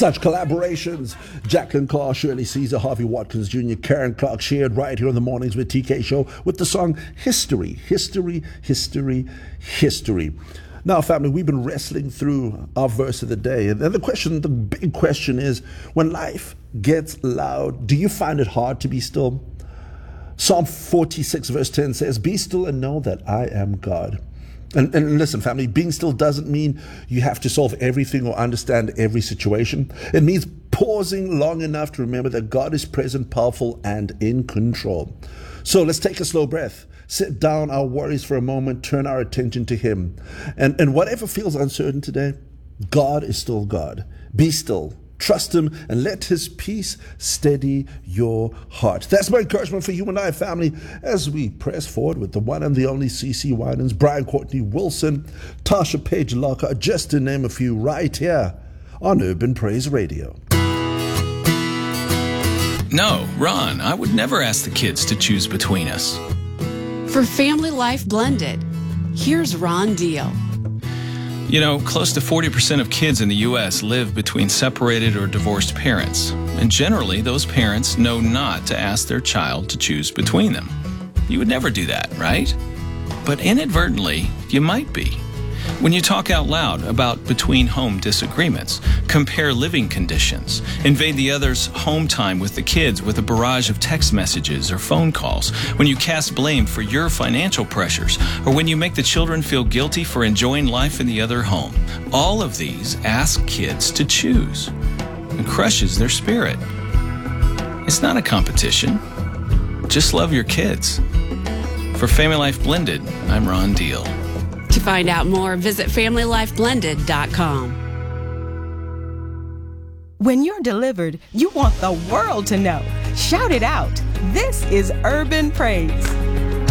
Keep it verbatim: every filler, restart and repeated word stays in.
Such collaborations. Jacqueline Carr, Shirley Caesar, Harvey Watkins Junior, Karen Clark shared right here on the Mornings with T K show with the song History, History, History, History. Now, family, we've been wrestling through our verse of the day. And the question, the big question is, when life gets loud, do you find it hard to be still? Psalm forty-six verse ten says, "Be still and know that I am God." And, and listen, family, being still doesn't mean you have to solve everything or understand every situation. It means pausing long enough to remember that God is present, powerful, and in control. So let's take a slow breath, sit down our worries for a moment, turn our attention to Him. And, and whatever feels uncertain today, God is still God. Be still. Trust Him and let His peace steady your heart. That's my encouragement for you and I, family, as we press forward with the one and the only C C Winans, Brian Courtney Wilson, Tasha Page Locker, just to name a few, right here on Urban Praise Radio. No, Ron, I would never ask the kids to choose between us. For Family Life Blended, here's Ron Deal. You know, close to forty percent of kids in the U S live between separated or divorced parents. And generally, those parents know not to ask their child to choose between them. You would never do that, right? But inadvertently, you might be. When you talk out loud about between-home disagreements, compare living conditions, invade the other's home time with the kids with a barrage of text messages or phone calls, when you cast blame for your financial pressures, or when you make the children feel guilty for enjoying life in the other home, all of these ask kids to choose and crushes their spirit. It's not a competition. Just love your kids. For Family Life Blended, I'm Ron Deal. To find out more, visit family life blended dot com. When you're delivered, you want the world to know. Shout it out. This is Urban Praise.